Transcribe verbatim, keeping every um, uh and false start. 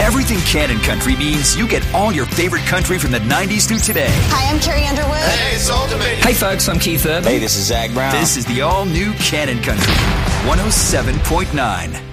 Everything Cannon Country means you get all your favorite country from the nineties through today. Hi, I'm Carrie Underwood. Hey, it's Old Dominion. Hey, folks, I'm Keith Urban. Hey, this is Zach Brown. This is the all-new Cannon Country, one oh seven point nine.